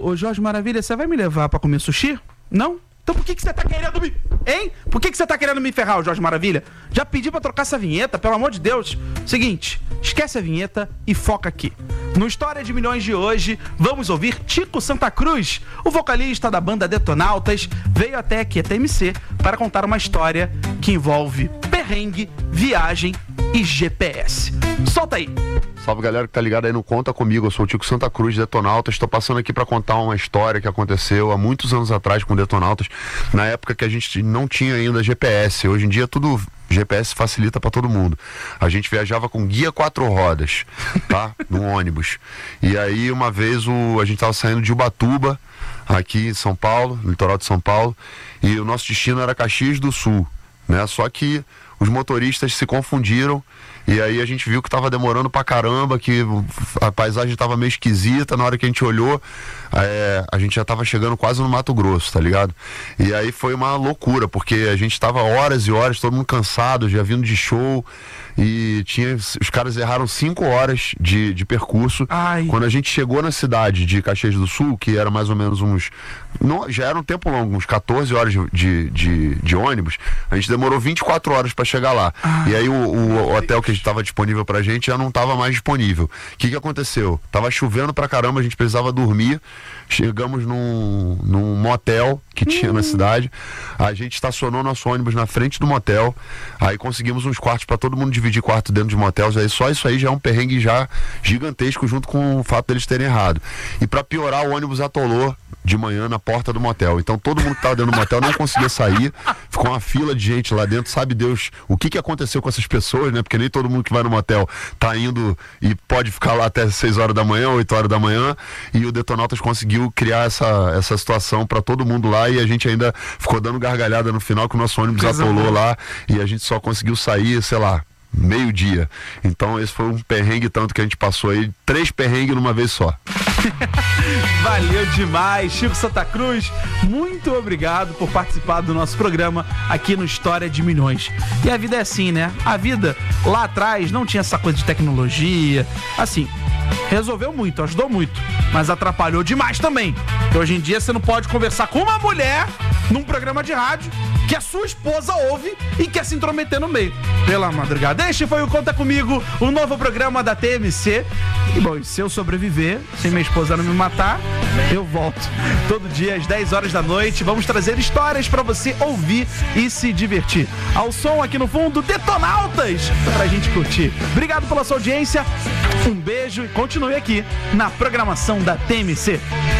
Ô Jorge Maravilha, você vai me levar pra comer sushi? Não? Então por que você tá querendo me... Hein? Por que você tá querendo me ferrar, o Jorge Maravilha? Já pedi pra trocar essa vinheta, pelo amor de Deus. Seguinte, esquece a vinheta e foca aqui. No História de Milhões de hoje, vamos ouvir Tico Santa Cruz. O vocalista da banda Detonautas veio até aqui, a TMC, para contar uma história que envolve perrengue, viagem e GPS. Solta aí. Salve galera que tá ligado aí no Conta Comigo, eu sou o Tico Santa Cruz, Detonautas. Estou passando aqui para contar uma história que aconteceu há muitos anos atrás com Detonautas, na época que a gente não tinha ainda GPS. Hoje em dia tudo GPS facilita para todo mundo. A gente viajava com guia 4 rodas, tá? No ônibus. E aí uma vez a gente tava saindo de Ubatuba, aqui em São Paulo, no litoral de São Paulo, e o nosso destino era Caxias do Sul, né? Só que os motoristas se confundiram. E aí a gente viu que tava demorando pra caramba, que a paisagem tava meio esquisita. Na hora que a gente olhou, a gente já tava chegando quase no Mato Grosso, tá ligado? E aí foi uma loucura, porque a gente tava horas e horas, todo mundo cansado, já vindo de show. E os caras erraram 5 horas de percurso. Ai. Quando a gente chegou na cidade de Caxias do Sul, que era mais ou menos já era um tempo longo, uns 14 horas de ônibus, a gente demorou 24 horas para chegar lá. E aí o hotel que estava disponível pra gente já não estava mais disponível. O que aconteceu? Tava chovendo pra caramba, a gente precisava dormir. Chegamos num motel que tinha na cidade. A gente estacionou nosso ônibus na frente do motel. Aí conseguimos uns quartos para todo mundo dividir quarto dentro de motéis. Aí só isso aí já é um perrengue já gigantesco, junto com o fato deles terem errado. E para piorar, o ônibus atolou de manhã na porta do motel. Então todo mundo que estava dentro do motel não conseguia sair. Ficou uma fila de gente lá dentro. Sabe Deus o que aconteceu com essas pessoas, né? Porque nem todo mundo que vai no motel tá indo e pode ficar lá até 6 horas da manhã, 8 horas da manhã. E o Detonautas conseguiu criar essa situação para todo mundo lá, e a gente ainda ficou dando gargalhada no final que o nosso ônibus atolou lá, e a gente só conseguiu sair, sei lá, meio-dia. Então esse foi um perrengue tanto que a gente passou aí, 3 perrengues numa vez só. Valeu demais, Chico Santa Cruz. Muito obrigado por participar do nosso programa aqui no História de Milhões. E a vida é assim, né? A vida lá atrás não tinha essa coisa de tecnologia. Assim, resolveu muito, ajudou muito, mas atrapalhou demais também. Porque hoje em dia você não pode conversar com uma mulher num programa de rádio que a sua esposa ouve e quer se intrometer no meio. Pela madrugada. Este foi o Conta Comigo, o novo programa da TMC. E bom, se eu sobreviver, se minha esposa não me matar, eu volto todo dia às 10 horas da noite. Vamos trazer histórias pra você ouvir e se divertir. Ao som aqui no fundo, Detonautas, pra gente curtir. Obrigado pela sua audiência, um beijo e continue aqui na programação da TMC.